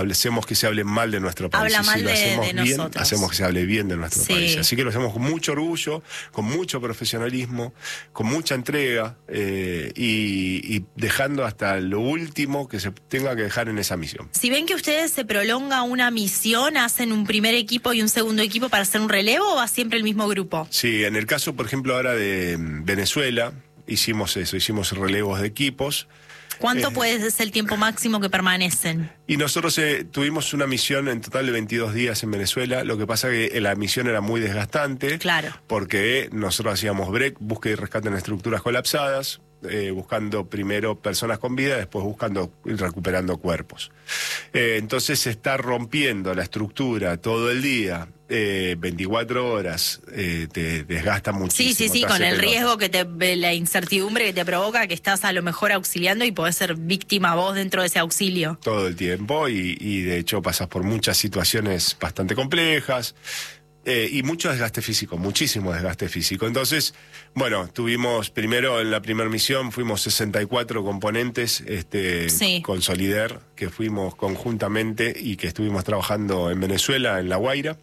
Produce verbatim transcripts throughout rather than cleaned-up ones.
hacemos que se hable mal de nuestro país. Habla y mal si lo de, hacemos de bien, nosotros. hacemos que se hable bien de nuestro Sí. país. Así que lo hacemos con mucho orgullo, con mucho profesionalismo, con mucha entrega eh, y, y dejando hasta lo último que se tenga que dejar en esa misión. Si ven que ustedes se prolonga una misión, ¿hacen un primer equipo y un segundo equipo para hacer un relevo o va siempre el mismo grupo? Sí, en el caso, por ejemplo, ahora de Venezuela, hicimos eso, hicimos relevos de equipos. ¿Cuánto Eh, puede ser el tiempo máximo que permanecen? Y nosotros eh, tuvimos una misión en total de veintidós días en Venezuela. Lo que pasa que eh, la misión era muy desgastante. Claro. Porque nosotros hacíamos break, búsqueda y rescate en estructuras colapsadas, eh, buscando primero personas con vida, después buscando y recuperando cuerpos. Eh, entonces se está rompiendo la estructura todo el día. Eh, veinticuatro horas, eh, te desgasta muchísimo. Sí, sí, sí, te con hace el pelota. riesgo que te, la incertidumbre que te provoca que estás a lo mejor auxiliando y podés ser víctima vos dentro de ese auxilio. Todo el tiempo y, y de hecho pasas por muchas situaciones bastante complejas eh, y mucho desgaste físico, muchísimo desgaste físico. Entonces, bueno, tuvimos primero en la primera misión, fuimos sesenta y cuatro componentes este, Sí. con Solider, que fuimos conjuntamente y que estuvimos trabajando en Venezuela, en La Guaira.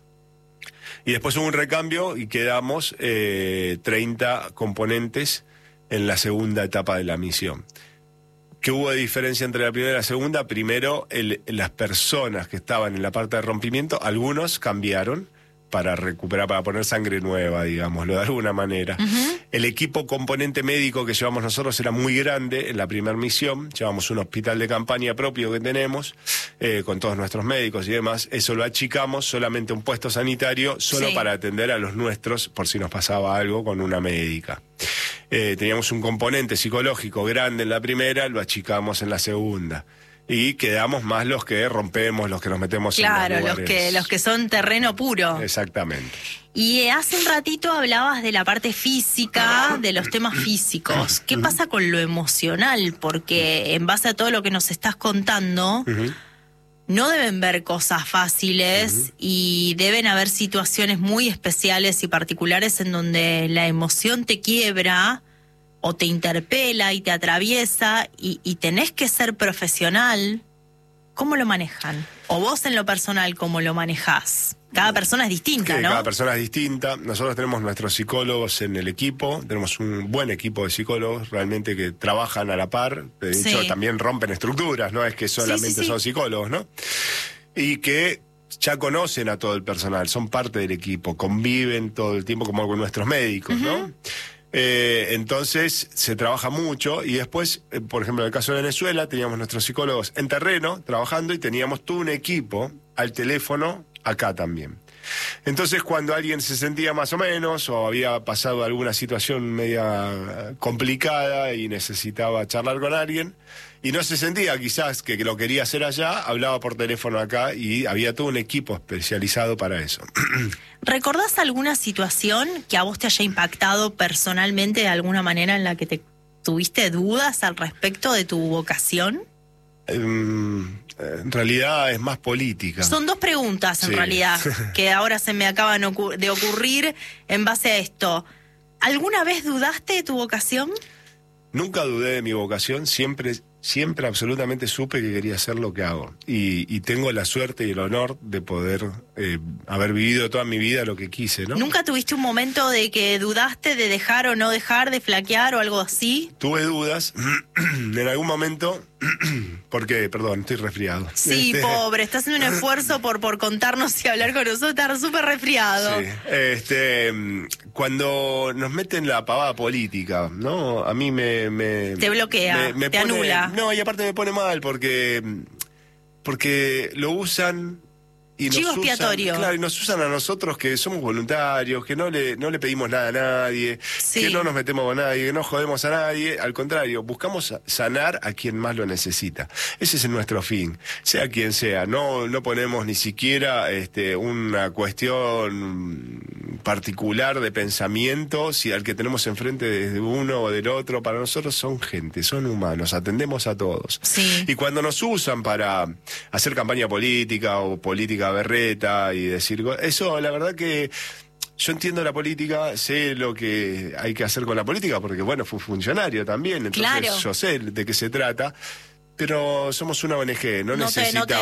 Y después hubo un recambio y quedamos eh, treinta componentes en la segunda etapa de la misión. ¿Qué hubo de diferencia entre la primera y la segunda? Primero, el, las personas que estaban en la parte de rompimiento, algunos cambiaron para recuperar, para poner sangre nueva, digámoslo de alguna manera. Uh-huh. El equipo componente médico que llevamos nosotros era muy grande en la primera misión. Llevamos un hospital de campaña propio que tenemos, eh, con todos nuestros médicos y demás. Eso lo achicamos, solamente un puesto sanitario, solo sí. para atender a los nuestros, por si nos pasaba algo con una médica. Eh, teníamos un componente psicológico grande en la primera, lo achicamos en la segunda. Y quedamos más los que rompemos, los que nos metemos claro, en los lugares. Claro, los que, los que son terreno puro. Exactamente. Y eh, hace un ratito hablabas de la parte física, de los temas físicos. ¿Qué pasa con lo emocional? Porque en base a todo lo que nos estás contando, uh-huh. no deben ver cosas fáciles uh-huh. y deben haber situaciones muy especiales y particulares en donde la emoción te quiebra o te interpela y te atraviesa y, y tenés que ser profesional. ¿Cómo lo manejan? O vos en lo personal, ¿cómo lo manejás? Cada persona es distinta, que ¿no? Cada persona es distinta. Nosotros tenemos nuestros psicólogos en el equipo, tenemos un buen equipo de psicólogos realmente que trabajan a la par, de hecho sí. también rompen estructuras, no es que solamente sí, sí, sí. son psicólogos, ¿no? Y que ya conocen a todo el personal, son parte del equipo, conviven todo el tiempo como con nuestros médicos, uh-huh. ¿no? Eh, entonces se trabaja mucho y después, eh, por ejemplo, en el caso de Venezuela teníamos nuestros psicólogos en terreno trabajando y teníamos todo un equipo al teléfono acá también. Entonces cuando alguien se sentía más o menos o había pasado alguna situación media complicada y necesitaba charlar con alguien y no se sentía quizás que, que lo quería hacer allá, hablaba por teléfono acá y había todo un equipo especializado para eso. ¿Recordás alguna situación que a vos te haya impactado personalmente de alguna manera en la que te tuviste dudas al respecto de tu vocación? Um, en realidad es más política. Son dos preguntas en sí. realidad que ahora se me acaban de ocurrir en base a esto. ¿Alguna vez dudaste de tu vocación? Nunca dudé de mi vocación, siempre, siempre absolutamente supe que quería hacer lo que hago. Y, y tengo la suerte y el honor de poder eh, haber vivido toda mi vida lo que quise, ¿no? ¿Nunca tuviste un momento de que dudaste de dejar o no dejar, de flaquear o algo así? Tuve dudas en algún momento, porque, perdón, estoy resfriado. Sí, este... pobre, estás haciendo un esfuerzo por, por contarnos y hablar con nosotros, estás súper resfriado. Sí, este, cuando nos meten la pavada política, ¿no? A mí me... me te bloquea, me, me te pone, anula. No, y aparte me pone mal porque, porque lo usan... Y Chivo nos expiatorio. Usan, claro, y nos usan a nosotros que somos voluntarios, que no le, no le pedimos nada a nadie, sí. que no nos metemos con nadie, que no jodemos a nadie. Al contrario, buscamos sanar a quien más lo necesita. Ese es nuestro fin, sea quien sea. No, no ponemos ni siquiera este, una cuestión particular de pensamiento si al que tenemos enfrente desde uno o del otro. Para nosotros son gente, son humanos, atendemos a todos. Sí. Y cuando nos usan para hacer campaña política o política berreta y decir eso, la verdad que yo entiendo la política, sé lo que hay que hacer con la política porque bueno, fui funcionario también, entonces claro. yo sé de qué se trata, pero somos una O N G, no, no necesitamos te, no te